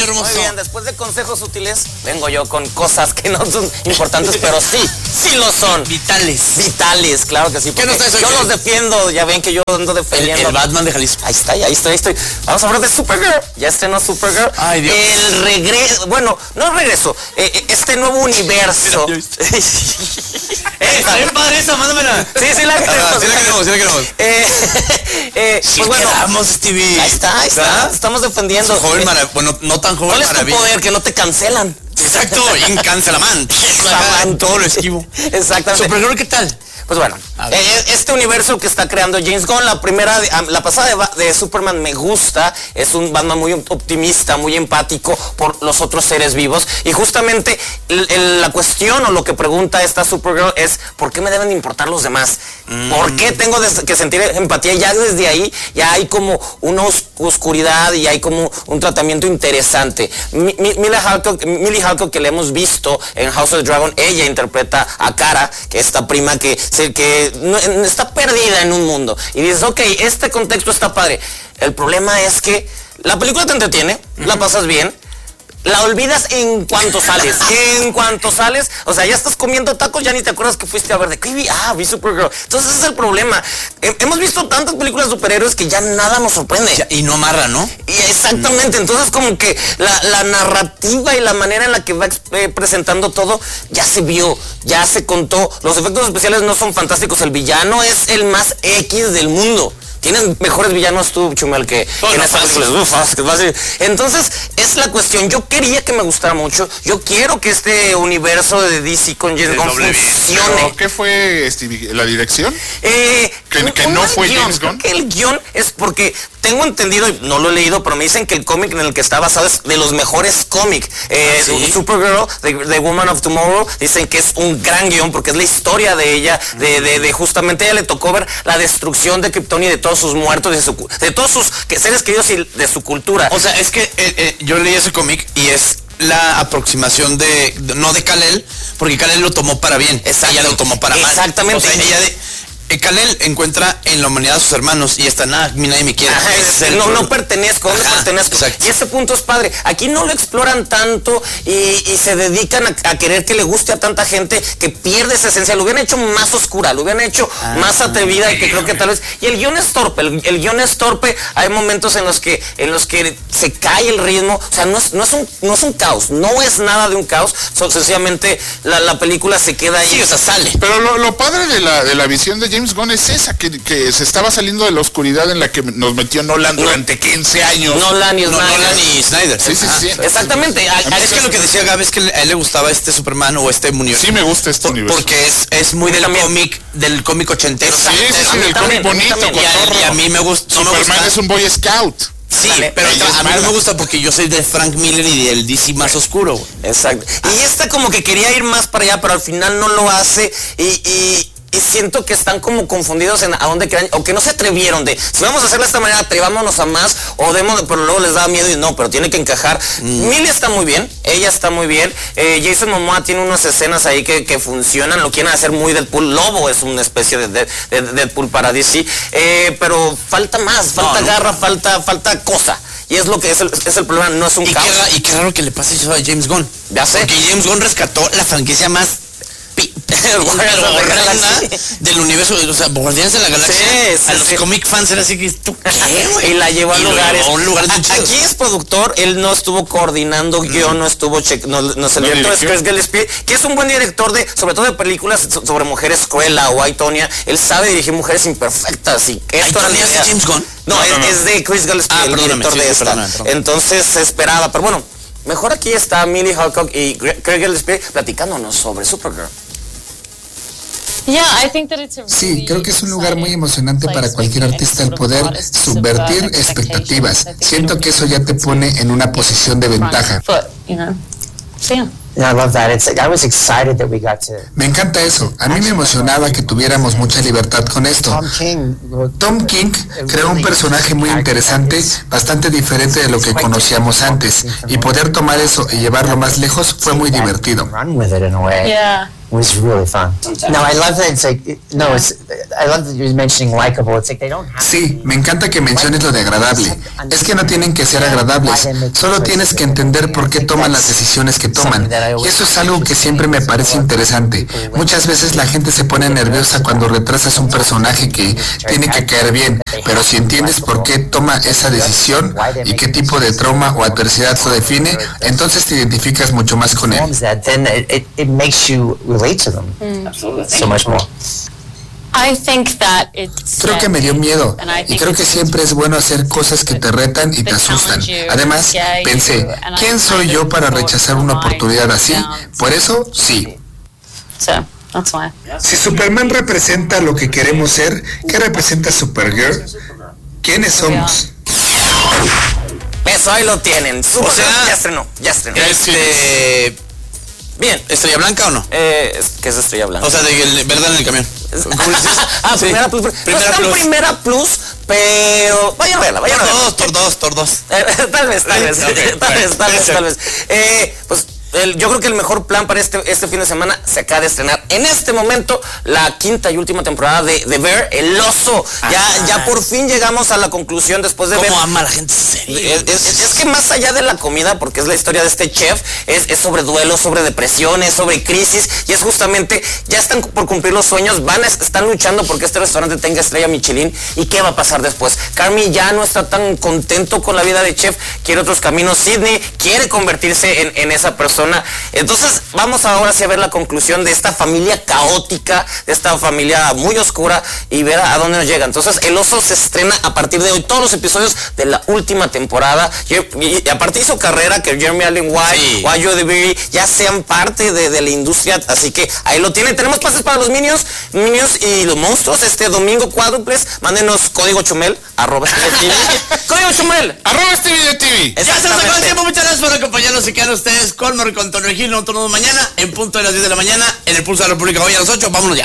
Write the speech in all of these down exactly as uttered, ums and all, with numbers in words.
hermoso. Muy bien, después de consejos útiles, vengo yo con cosas que no son importantes, pero sí, sí lo son. Vitales. Vitales, claro que sí. ¿Qué nos traes hoy? Yo los defiendo, ya ven que yo ando defendiendo. El, el Batman de Jalisco. Ahí está, ahí estoy, ahí estoy. Vamos a hablar de Supergirl. Ya estrenó Supergirl. Ay, Dios. El regreso, bueno, no regreso, eh, este nuevo universo. Mira, eh, está bien padre esa, mándamela. Sí, sí la queremos. Ah, sí la queremos, sí la queremos. Eh, eh, Sí, pues bueno, quedamos, Stevie. ahí está, ahí está. ¿Verdad? Estamos defendiendo. Joven Eh, marav- bueno, no tan joven ¿Cuál es tu maravilla. poder? Que no te cancelan. Exacto, Incancelaman. Saman. Todo lo esquivo. Exactamente. Supergirl, ¿qué tal? Pues bueno, A ver. eh, este universo que está creando James Gunn, la primera, de- la pasada de, Ba- de Superman me gusta, es un Batman muy optimista, muy empático por los otros seres vivos, y justamente el- el- la cuestión o lo que pregunta esta Supergirl es, ¿por qué me deben importar los demás? Mm. ¿Por qué tengo des- que sentir empatía? Ya desde ahí ya hay como una os- oscuridad y hay como un tratamiento interesante. Mi- Mi- Mila Halcock, Millie Halcock, que le hemos visto en House of the Dragon, ella interpreta a Kara, que esta prima que, se- que no- está perdida en un mundo. Y dices, ok, este contexto está padre. El problema es que la película te entretiene, la pasas bien, la olvidas en cuanto sales. En cuanto sales, o sea, ya estás comiendo tacos, ya ni te acuerdas que fuiste a ver de qué vi. Ah, vi Supergirl. Entonces ese es el problema. He- hemos visto tantas películas de superhéroes que ya nada nos sorprende. Ya, y no amarra, ¿no? Y exactamente, entonces como que la, la narrativa y la manera en la que va ex- eh, presentando todo ya se vio, ya se contó. Los efectos especiales no son fantásticos, el villano es el más X del mundo. Tienes mejores villanos tú, Chumel, que, Oh, que en no, esta fácil. película. Uf, fácil, fácil. Entonces, es la cuestión. Yo quería que me gustara mucho. Yo quiero que este universo de D C con James De Gunn doble B. funcione. ¿Pero qué fue, Stevie, la dirección? Eh, Que- un- que un no mal fue guión. James Gunn. Creo que el guión es porque tengo entendido, y no lo he leído, pero me dicen que el cómic en el que está basado es de los mejores cómics. Eh, ¿Ah, sí? Supergirl, the, the Woman of Tomorrow, dicen que es un gran guión porque es la historia de ella, de, de, de justamente a ella le tocó ver la destrucción de Krypton y de todos sus muertos, de, su, cu- de todos sus que- seres queridos y de su cultura. O sea, es que eh, eh, yo leí ese cómic y es la aproximación de, de- no de Kal-El, porque Kal-El lo tomó para bien, Exacto. ella lo tomó para mal. Exactamente. O sea, ella de, eh, Kal-El encuentra en la humanidad a sus hermanos y está nada, a mí nadie me quiere. Ajá, Ese es- es el no, no problema. pertenezco, no Ajá, pertenezco. exacto. Y ese punto es padre. Aquí no lo exploran tanto y, y se dedican a, a querer que le guste a tanta gente que pierde esa esencia. Lo hubieran hecho más oscura, lo hubieran hecho Ah, más atrevida, que creo que tal vez. Y el guión es torpe, el, el guión es torpe. Hay momentos en los que en los que se cae el ritmo. O sea, no es, no es, un, no es un caos, no es nada de un caos. So, sencillamente la, la película se queda ahí. Sí, o sea, sale. Pero lo, lo padre de la, de la visión de James Gunn es esa, que, que se estaba saliendo de la oscuridad en la que nos metió Nolan durante quince años. Nolan y No, Snyder. Nolan y Snyder. Sí, sí, Ajá. sí. Exactamente. A- a- Es que lo que decía Gabe es que a él le gustaba este Superman o este universo. Sí me gusta este Por- universo. porque es, es muy A mí del también. cómic, del cómic ochentero. Sí, sí, A sí, mí el también, cómic a mí bonito, también. Y a, cotorro. y a mí me gusta, no me Superman gusta. es un Boy Scout. Sí, Vale. pero Ella es a mí mala. no me gusta porque yo soy de Frank Miller y del D C más oscuro, güey. Exacto. Y esta como que quería ir más para allá, pero al final no lo hace y, y, y siento que están como confundidos en a dónde querían, o que no se atrevieron de, si vamos a hacerlo de esta manera, atrevámonos a más, o demos, pero luego les daba miedo y no, pero tiene que encajar. Mm. Millie está muy bien, ella está muy bien, eh, Jason Momoa tiene unas escenas ahí que, que funcionan, lo quieren hacer muy Deadpool, Lobo es una especie de, de, de Deadpool para D C, eh, pero falta más, falta No, no. garra, falta, falta cosa. Y es lo que es el, es el problema, no es un Y caos. qué, ra- y qué raro que le pase eso a James Gunn. Ya sé. Porque James Gunn rescató la franquicia más pi- Guardianes of the horrenda Galaxy. del universo, o sea, Guardianes de la Galaxia. Sí, sí, a los sí. comic fans era así que ¿tú qué, güey? Y la llevó a Y lo lugares. llevó a un lugar bien A- chido. Aquí es productor, él no estuvo coordinando guión, no estuvo che, no, no es el No director, es dirigió. Chris Gillespie, que es un buen director de, sobre todo de películas so- sobre mujeres, Cruella o Aitonia. Él sabe dirigir mujeres imperfectas y esto era la ¿Aitonia es de idea. James Gunn? No, No, es, no, no. es de Chris Gillespie, Ah, el perdóname, director sí, de sí, esta. perdóname, perdóname. Entonces se esperaba, pero bueno, mejor aquí está Millie Halcock y Gre- Craig Gillespie platicándonos sobre Supergirl. Sí, creo que es un lugar muy emocionante para cualquier artista el poder subvertir expectativas. Siento que eso ya te pone en una posición de ventaja. Yeah, I love that. It's like I was excited that we got to. Me encanta eso. A mí me emocionaba que tuviéramos mucha libertad con esto. Tom King. wrote- Tom King creó un personaje muy interesante, bastante diferente de lo que conocíamos antes, y poder tomar eso y llevarlo más lejos fue muy divertido. Run with it in a way. Yeah. was really fun. No, I love that it's like, no, it's, I love that you're mentioning likable. It's like they don't have Sí, me encanta que menciones lo de agradable. Es que no tienen que ser agradables, solo tienes que entender por qué toman las decisiones que toman. Y eso es algo que siempre me parece interesante. Muchas veces la gente se pone nerviosa cuando retrasas un personaje que tiene que caer bien, pero si entiendes por qué toma esa decisión y qué tipo de trauma o adversidad lo define, entonces te identificas mucho más con él. that, then it, it, it makes you relate to them so much more. I think that it's, Creo que me dio miedo y creo que siempre es bueno hacer cosas que te retan y te asustan. Además, pensé, ¿quién soy yo para rechazar una oportunidad así? Por eso, sí. So, that's why. Si Superman representa lo que queremos ser, ¿qué representa Supergirl? ¿Quiénes somos? Eso ahí lo tienen. Supergirl O sea, ya estrenó, ya estrenó. Este... Bien. ¿Estrella Blanca o no? Eh, es- ¿Qué es Estrella Blanca? O sea, de el- verdad en el camión. ah, Sí. Primera Plus. Primera no está en Plus. Primera Plus, pero vayan a verla, vayan a Tor verla. dos, Tor dos, Tor dos. Eh, tal vez, tal vez, Ok, tal vez, tal vez, sí. tal vez. Eh, pues el- yo creo que el mejor plan para este, este fin de semana se acaba de estrenar en este momento la quinta y última temporada de, de Bear, el oso. Ya, Ah. ya por fin llegamos a la conclusión después de ver. ¿Cómo ama la gente esa serie? Es, es- es que más allá de la comida, porque es la historia de este chef, es, es sobre duelo, sobre depresiones, sobre crisis, y es justamente, ya están por cumplir los sueños, van a, están luchando porque este restaurante tenga estrella Michelin, y qué va a pasar después. Carmy ya no está tan contento con la vida de chef, quiere otros caminos. Sidney quiere convertirse en, en esa persona. Entonces vamos ahora sí a ver la conclusión de esta familia caótica, de esta familia muy oscura, y ver a dónde nos llega. Entonces el oso se estrena a partir de hoy, todos los episodios de la última temporada, y, y- y aparte hizo carrera que Jeremy Allen White, Sí. o Ayo DeBerry ya sean parte de, de la industria, así que ahí lo tienen. Tenemos pases para los Minions, Minions y los monstruos este domingo cuádruples. Mándenos código Chumel, arroba Stevie T V. Código Chumel. Arroba este video T V. Ya se nos acabó el Exactamente. tiempo, muchas gracias por acompañarnos y quedan ustedes con Morri con Antonio Gil. Nosotros nos vemos mañana en punto de las diez de la mañana en el Pulso de la República. Hoy a las ocho, vámonos ya.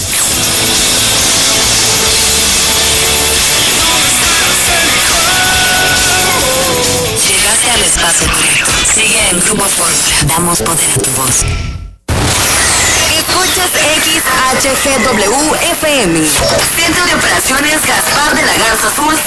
Llegaste al espacio correcto. Sigue en Grupo Fórmula. Damos poder a tu voz. Escuchas X H G W F M. Centro de Operaciones Gaspar de la Garza Azul